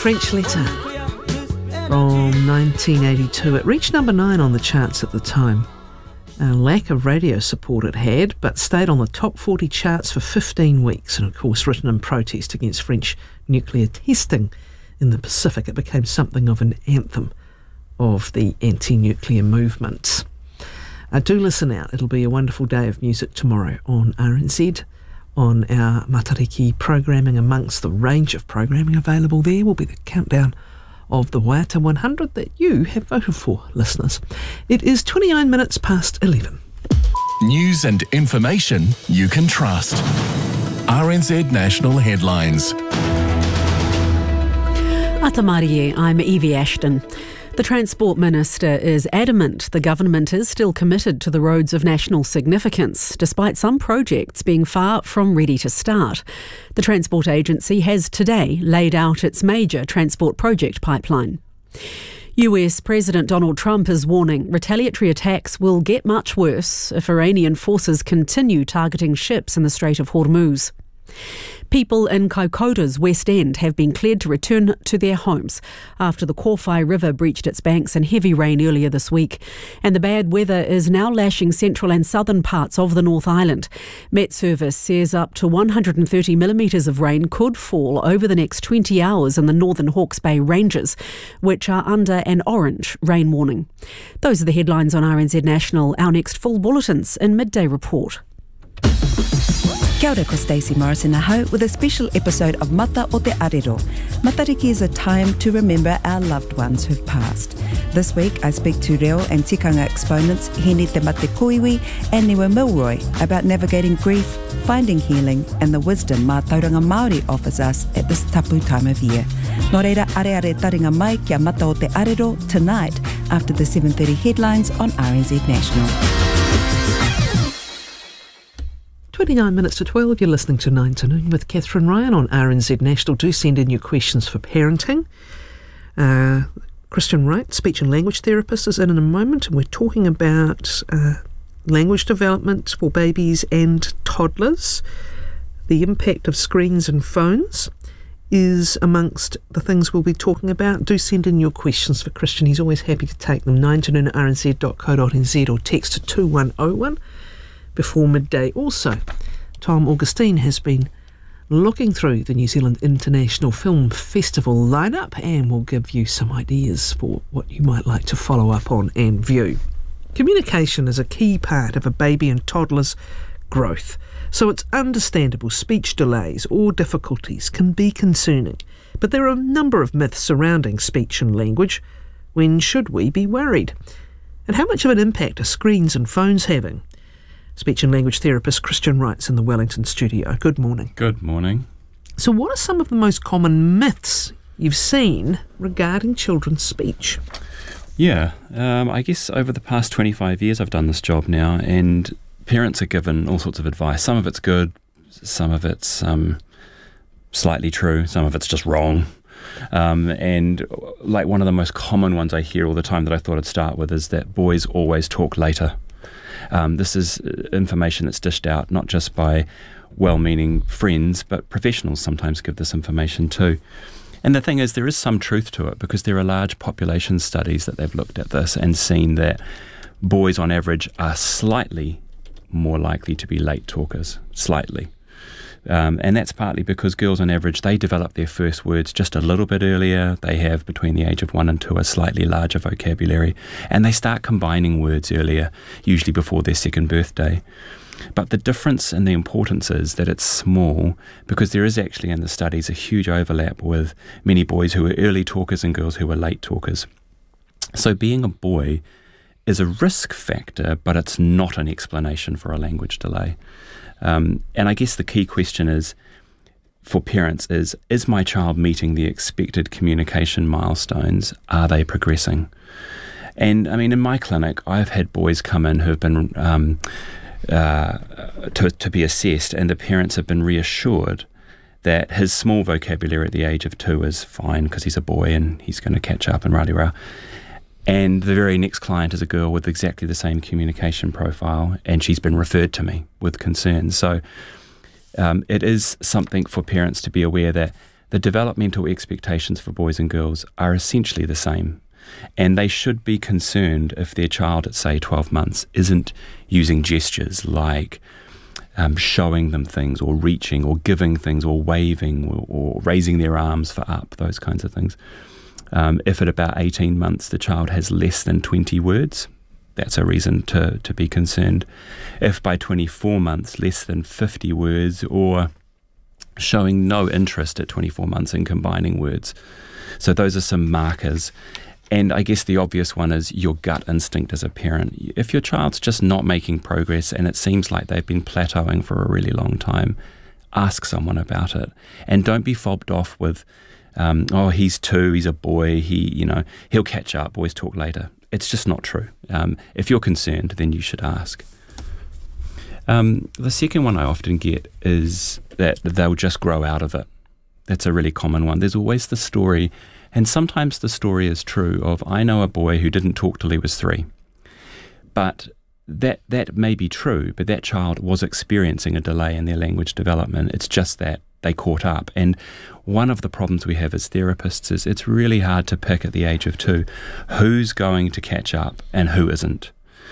French Letter from 1982. It reached number 9 on the charts at the time. A lack of radio support it had, but stayed on the top 40 charts for 15 weeks, and of course written in protest against French nuclear testing in the Pacific. It became something of an anthem of the anti-nuclear movement. Do listen out. It'll be a wonderful day of music tomorrow on RNZ, on our Matariki programming. Amongst the range of programming available there will be the countdown of the Waiata 100 that you have voted for, listeners. It is 29 minutes past 11. News and information you can trust. RNZ National Headlines. Atamarie, I'm Evie Ashton. The Transport Minister is adamant the government is still committed to the roads of national significance, despite some projects being far from ready to start. The Transport Agency has today laid out its major transport project pipeline. US President Donald Trump is warning retaliatory attacks will get much worse if Iranian forces continue targeting ships in the Strait of Hormuz. People in Kokoda's West End have been cleared to return to their homes after the Kōwhai River breached its banks in heavy rain earlier this week. And the bad weather is now lashing central and southern parts of the North Island. Met Service says up to 130 millimetres of rain could fall over the next 20 hours in the northern Hawke's Bay Ranges, which are under an orange rain warning. Those are the headlines on RNZ National. Our next full bulletins in Midday Report. Kia ora, ko Stacey Morrison ahau with a special episode of Mata o te Arero. Matariki is a time to remember our loved ones who've passed. This week I speak to reo and tikanga exponents Hene Te Mate Koiwi and Niwa Milroy about navigating grief, finding healing and the wisdom mā tauranga Māori offers us at this tapu time of year. Nō reira, are taringa mai kia Mata o te Arero tonight after the 7:30 headlines on RNZ National. 29 minutes to 12, you're listening to 9 to Noon with Catherine Ryan on RNZ National. Do send in your questions for parenting. Christian Wright, speech and language therapist, is in a moment, and we're talking about language development for babies and toddlers. The impact of screens and phones is amongst the things we'll be talking about. Do send in your questions for Christian. He's always happy to take them. 9 to Noon at rnz.co.nz or text to 2101. Before midday. Also, Tom Augustine has been looking through the New Zealand International Film Festival lineup and will give you some ideas for what you might like to follow up on and view. Communication is a key part of a baby and toddler's growth, so it's understandable speech delays or difficulties can be concerning. But there are a number of myths surrounding speech and language. When should we be worried? And how much of an impact are screens and phones having? Speech and language therapist Christian Wright's in the Wellington studio. Good morning. Good morning. So what are some of the most common myths you've seen regarding children's speech? Yeah, I guess over the past 25 years I've done this job now, and parents are given all sorts of advice. Some of it's good, some of it's slightly true, some of it's just wrong. And like one of the most common ones I hear all the time that I thought I'd start with is that boys always talk later. This is information that's dished out not just by well-meaning friends, but professionals sometimes give this information too. And the thing is, there is some truth to it because there are large population studies that they've looked at this and seen that boys on average are slightly more likely to be late talkers, slightly. And that's partly because girls on average, they develop their first words just a little bit earlier. They have between the age of 1 and 2 a slightly larger vocabulary, and they start combining words earlier, usually before their second birthday. But the difference and the importance is that it's small because there is actually in the studies a huge overlap with many boys who are early talkers and girls who are late talkers. So being a boy is a risk factor, but it's not an explanation for a language delay. And I guess the key question is, for parents, is my child meeting the expected communication milestones? Are they progressing? And I mean, in my clinic, I've had boys come in who have been to be assessed, and the parents have been reassured that his small vocabulary at the age of 2 is fine because he's a boy and he's going to catch up and rah-de-rah. And the very next client is a girl with exactly the same communication profile, and she's been referred to me with concerns. So it is something for parents to be aware that the developmental expectations for boys and girls are essentially the same. And they should be concerned if their child at, say, 12 months isn't using gestures like showing them things, or reaching, or giving things, or waving, or raising their arms for up, those kinds of things. If at about 18 months the child has less than 20 words, that's a reason to be concerned. If by 24 months less than 50 words, or showing no interest at 24 months in combining words. So those are some markers. And I guess the obvious one is your gut instinct as a parent. If your child's just not making progress and it seems like they've been plateauing for a really long time, ask someone about it. And don't be fobbed off with, oh, he's 2, he's a boy, he'll catch up, boys talk later. It's just not true. If you're concerned, then you should ask. The second one I often get is that they'll just grow out of it. That's a really common one. There's always the story, and sometimes the story is true, of I know a boy who didn't talk till he was 3. But that may be true, but that child was experiencing a delay in their language development. It's just that they caught up. And one of the problems we have as therapists is it's really hard to pick at the age of 2 who's going to catch up and who isn't.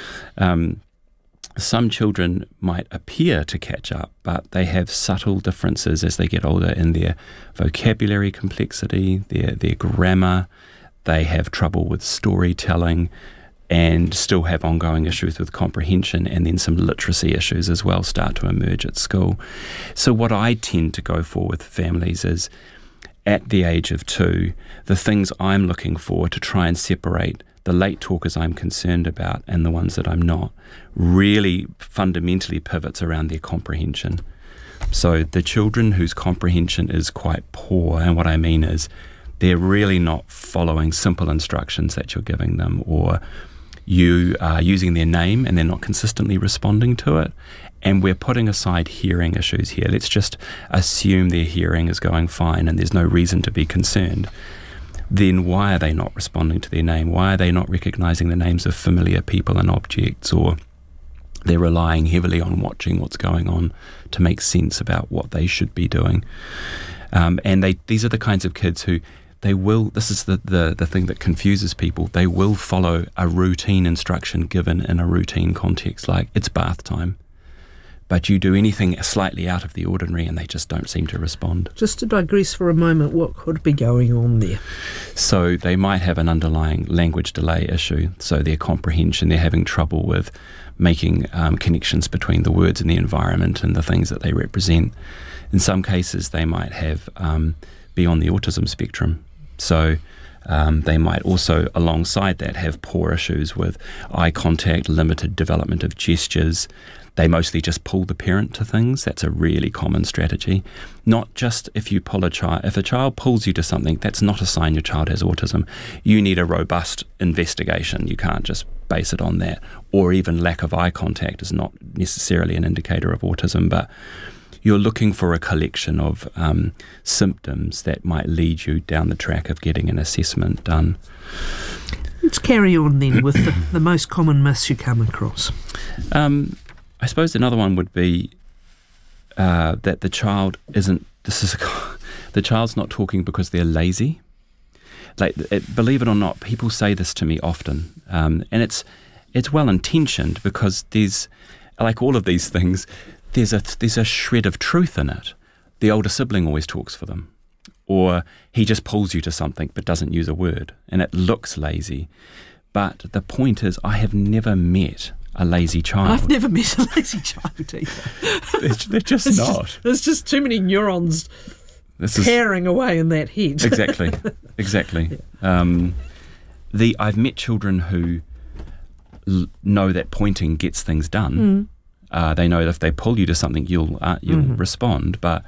Some children might appear to catch up, but they have subtle differences as they get older in their vocabulary complexity, their grammar. They have trouble with storytelling and still have ongoing issues with comprehension, and then some literacy issues as well start to emerge at school. So what I tend to go for with families is, at the age of 2, the things I'm looking for to try and separate the late talkers I'm concerned about and the ones that I'm not, really fundamentally pivots around their comprehension. So the children whose comprehension is quite poor, and what I mean is they're really not following simple instructions that you're giving them, or you are using their name and they're not consistently responding to it, and we're putting aside hearing issues here. Let's just assume their hearing is going fine and there's no reason to be concerned. Then why are they not responding to their name? Why are they not recognizing the names of familiar people and objects? Or they're relying heavily on watching what's going on to make sense about what they should be doing. And these are the kinds of kids who they will, this is the thing that confuses people, they will follow a routine instruction given in a routine context, like it's bath time. But you do anything slightly out of the ordinary and they just don't seem to respond. Just to digress for a moment, what could be going on there? So they might have an underlying language delay issue. So their comprehension, they're having trouble with making connections between the words and the environment and the things that they represent. In some cases, they might have be on the autism spectrum. So they might also, alongside that, have poor issues with eye contact, limited development of gestures. They mostly just pull the parent to things. That's a really common strategy. Not just if you pull a child. If a child pulls you to something, that's not a sign your child has autism. You need a robust investigation. You can't just base it on that. Or even lack of eye contact is not necessarily an indicator of autism, but you're looking for a collection of symptoms that might lead you down the track of getting an assessment done. Let's carry on then with the most common myths you come across. I suppose another one would be that the child isn't. The child's not talking because they're lazy. Believe it or not, people say this to me often, and it's well intentioned, because there's, like all of these things, there's a shred of truth in it. The older sibling always talks for them, or he just pulls you to something but doesn't use a word, and it looks lazy. But the point is, I have never met a lazy child. I've never met a lazy child either. They're just not. There's just too many neurons tearing away in that head. Exactly. Yeah. I've met children who know that pointing gets things done. They know that if they pull you to something, you'll respond. But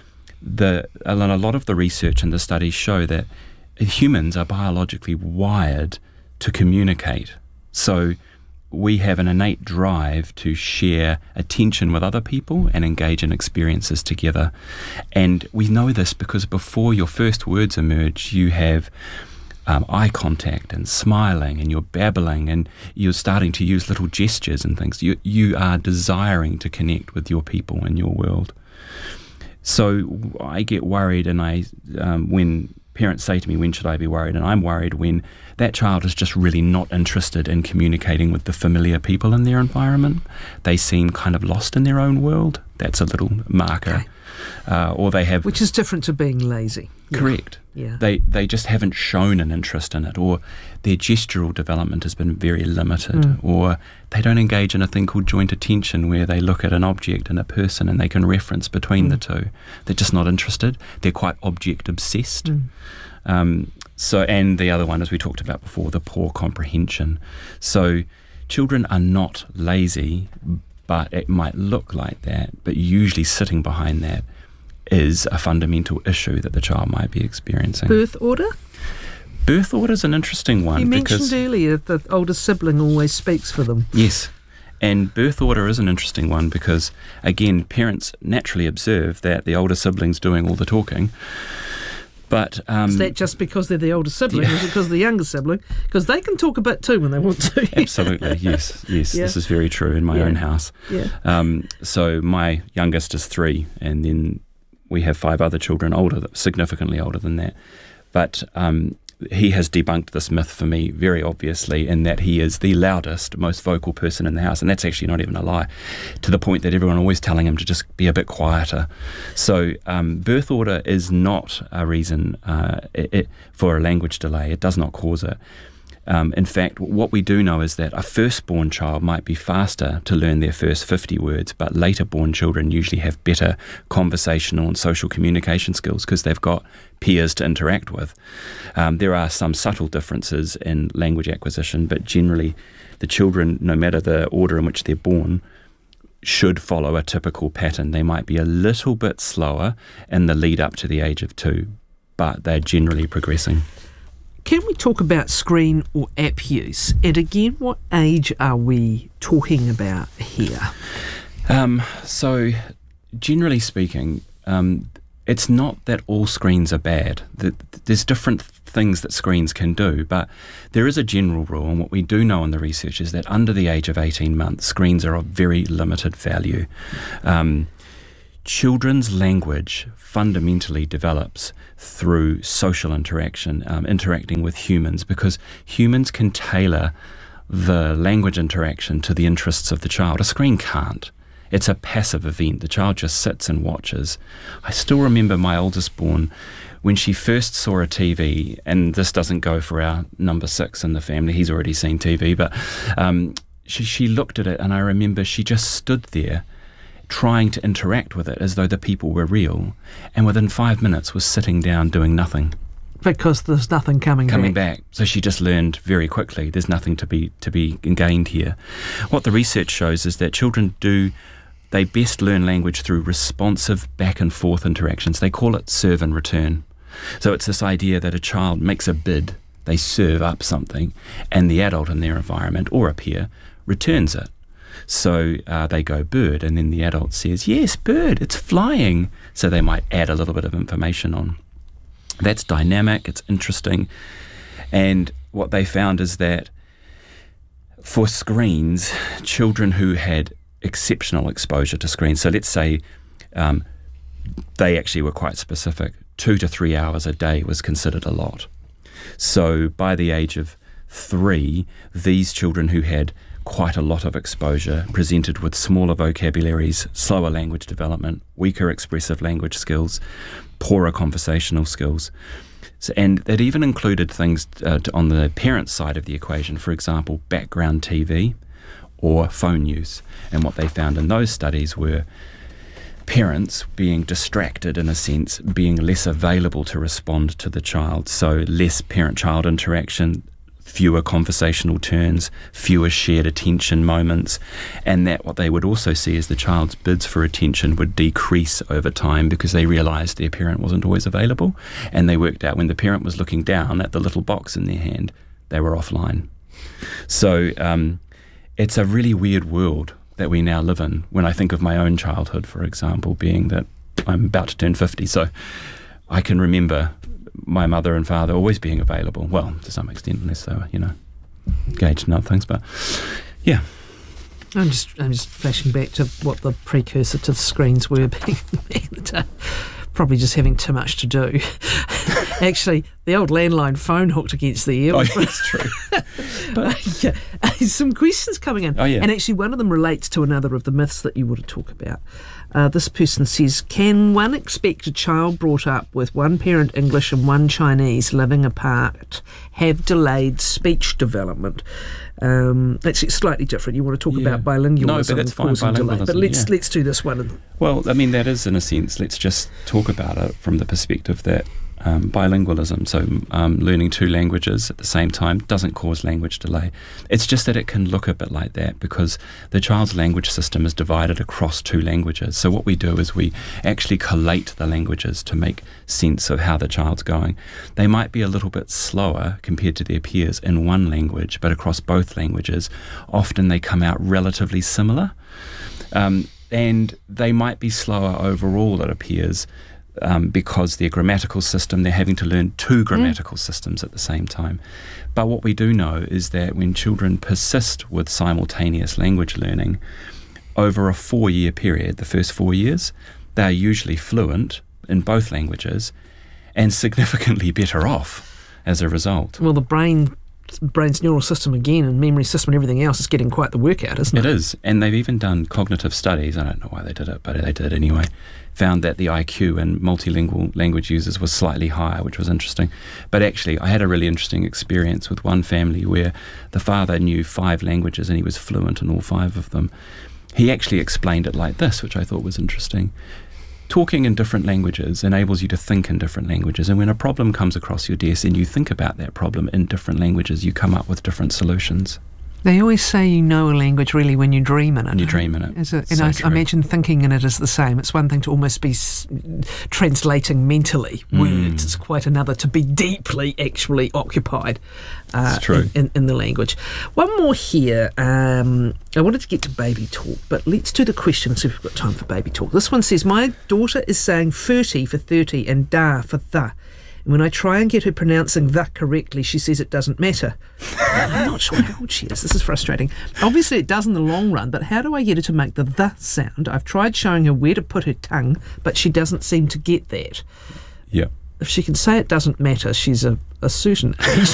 a lot of the research and the studies show that humans are biologically wired to communicate. So we have an innate drive to share attention with other people and engage in experiences together. And we know this because before your first words emerge, you have eye contact and smiling, and you're babbling, and you're starting to use little gestures and things. You are desiring to connect with your people in your world. So I get worried, and when parents say to me, when should I be worried? And I'm worried when that child is just really not interested in communicating with the familiar people in their environment. They seem kind of lost in their own world. That's a little marker. Okay. Or they have... Which is different to being lazy. Correct. Yeah. They just haven't shown an interest in it, or their gestural development has been very limited, or they don't engage in a thing called joint attention, where they look at an object and a person and they can reference between the two. They're just not interested. They're quite object obsessed. And the other one, as we talked about before, the poor comprehension. So children are not lazy, but it might look like that, but usually sitting behind that is a fundamental issue that the child might be experiencing. Birth order? Birth order is an interesting one. You mentioned earlier that the older sibling always speaks for them. Yes. And birth order is an interesting one because, again, parents naturally observe that the older sibling's doing all the talking. But is that just because they're the older sibling, or is it because of the younger sibling? Because they can talk a bit too when they want to. Absolutely, yes. Yeah. This is very true in my own house. Yeah. So my youngest is 3, and then we have 5 other children significantly older than that. But he has debunked this myth for me very obviously, in that he is the loudest, most vocal person in the house, and that's actually not even a lie, to the point that everyone always telling him to just be a bit quieter. So birth order is not a reason for a language delay. It does not cause it. In fact, what we do know is that a firstborn child might be faster to learn their first 50 words, but later born children usually have better conversational and social communication skills because they've got peers to interact with. There are some subtle differences in language acquisition, but generally the children, no matter the order in which they're born, should follow a typical pattern. They might be a little bit slower in the lead up to the age of 2, but they're generally progressing. Can we talk about screen or app use? And again, what age are we talking about here? So, generally speaking, it's not that all screens are bad. There's different things that screens can do, but there is a general rule, and what we do know in the research is that under the age of 18 months, screens are of very limited value. Children's language fundamentally develops through social interaction, interacting with humans, because humans can tailor the language interaction to the interests of the child. A screen can't. It's a passive event. The child just sits and watches. I still remember my oldest born, when she first saw a TV, and this doesn't go for our number 6 in the family, he's already seen TV, but she looked at it, and I remember she just stood there trying to interact with it as though the people were real, and within 5 minutes was sitting down doing nothing. Because there's nothing coming back. So she just learned very quickly there's nothing to be gained here. What the research shows is that children they best learn language through responsive back and forth interactions. They call it serve and return. So it's this idea that a child makes a bid, they serve up something, and the adult in their environment or a peer returns it. So they go bird, and then the adult says, yes, bird, it's flying. So they might add a little bit of information on. That's dynamic, it's interesting. And what they found is that for screens, children who had exceptional exposure to screens, so let's say they actually were quite specific, 2 to 3 hours a day was considered a lot. So by the age of 3, these children who had quite a lot of exposure presented with smaller vocabularies, slower language development, weaker expressive language skills, poorer conversational skills. So, and it even included things on the parent side of the equation, for example, background TV or phone use. And what they found in those studies were parents being distracted, in a sense, being less available to respond to the child. So less parent-child interaction, fewer conversational turns, fewer shared attention moments, and that what they would also see is the child's bids for attention would decrease over time because they realised their parent wasn't always available, and they worked out when the parent was looking down at the little box in their hand, they were offline. So it's a really weird world that we now live in. When I think of my own childhood, for example, being that I'm about to turn 50, so I can remember my mother and father always being available, well, to some extent, unless they were, engaged in other things, but yeah. I'm just flashing back to what the precursor to the screens were back in the day. Probably just having too much to do. Actually, the old landline phone hooked against the ear. Oh, yeah, that's true. Some questions coming in. Oh, yeah. And actually, one of them relates to another of the myths that you want to talk about. This person says, can one expect a child brought up with one parent English and one Chinese living apart have delayed speech development? That's slightly different. You want to talk about bilingualism. No, but that's fine, causing delay. But bilingualism, let's do this one. Well, I mean, that is, in a sense, let's just talk about it from the perspective that bilingualism, so learning two languages at the same time, doesn't cause language delay. It's just that it can look a bit like that because the child's language system is divided across two languages. So what we do is we actually collate the languages to make sense of how the child's going. They might be a little bit slower compared to their peers in one language, but across both languages, often they come out relatively similar. And they might be slower overall, it appears, because their grammatical system, they're having to learn two grammatical systems at the same time. But what we do know is that when children persist with simultaneous language learning, over a 4-year period, the first 4 years, they're usually fluent in both languages and significantly better off as a result. Well, the brain's neural system again and memory system and everything else is getting quite the workout, isn't it? It is. And they've even done cognitive studies, I don't know why they did it, but they did anyway, found that the IQ in multilingual language users was slightly higher, which was interesting. But actually, I had a really interesting experience with one family where the father knew 5 languages and he was fluent in all 5 of them. He actually explained it like this, which I thought was interesting. Talking in different languages enables you to think in different languages, and when a problem comes across your desk and you think about that problem in different languages, you come up with different solutions. They always say you know a language really when you dream in it. And you dream in it. And I imagine thinking in it is the same. It's one thing to almost be translating mentally words. It's quite another to be deeply actually occupied in the language. One more here. I wanted to get to baby talk, but let's do the question and see if we've got time for baby talk. This one says, my daughter is saying 30 for 30 and da for the. And when I try and get her pronouncing the correctly, she says it doesn't matter. I'm not sure how old she is. This is frustrating. Obviously, it does in the long run, but how do I get her to make the sound? I've tried showing her where to put her tongue, but she doesn't seem to get that. Yeah. If she can say it doesn't matter, she's a certain age.